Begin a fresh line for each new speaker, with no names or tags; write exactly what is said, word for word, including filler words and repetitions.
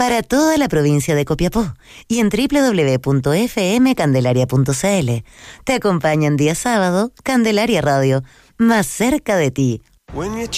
para toda la provincia de Copiapó y en doble u doble u doble u punto f m candelaria punto c l. Te acompañan día sábado, Candelaria Radio, más cerca de ti.